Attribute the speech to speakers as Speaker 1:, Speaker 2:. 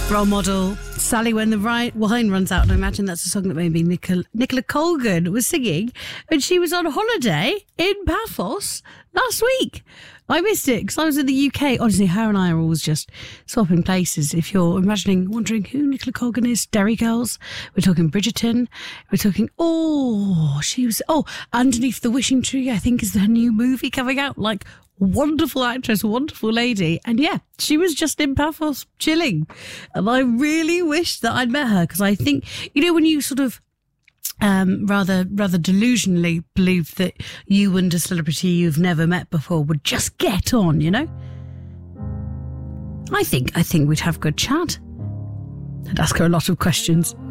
Speaker 1: Role model, Sally When the Wine Runs Out. And I imagine that's a song that maybe Nicola Colgan was singing when she was on holiday in Paphos last week. I missed it because I was in the UK. Honestly, her and I are always just swapping places. If you're wondering who Nicola Colgan is, Derry Girls. We're talking Bridgerton. We're talking, Underneath the Wishing Tree, I think is her new movie coming out. Like, wonderful actress, wonderful lady. And yeah, she was just in Paphos chilling. And I really wish that I'd met her because I think, when you sort of rather delusionally believe that you and a celebrity you've never met before would just get on, I think we'd have good chat. I'd ask her a lot of questions.